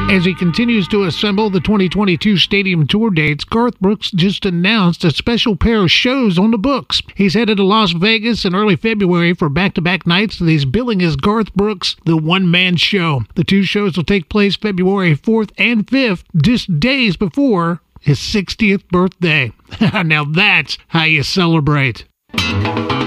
As he continues to assemble the 2022 stadium tour dates, Garth Brooks just announced a special pair of shows on the books. He's headed to Las Vegas in early February for back-to-back nights that he's billing as Garth Brooks, the one-man show. The two shows will take place February 4th and 5th, just days before his 60th birthday. Now that's how you celebrate.